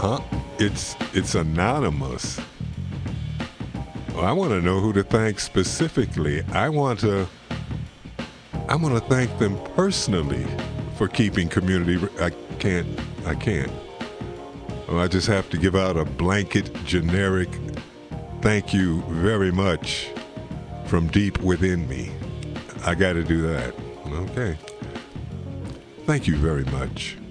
It's anonymous. Well, I want to know who to thank specifically. I want to thank them personally for keeping community. I can't. Well, I just have to give out a blanket, generic thank you very much from deep within me. I got to do that. Okay. Thank you very much.